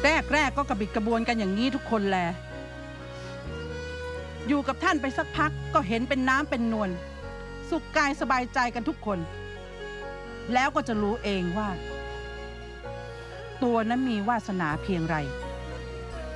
แรกก็กระบิดกระบวนกันอย่างนี้ทุกคนแลอยู่กับท่านไปสักพักก็เห็นเป็นน้ำเป็นนวลสุขกายสบายใจกันทุกคนแล้วก็จะรู้เองว่าตัวนั้นมีวาสนาเพียงไร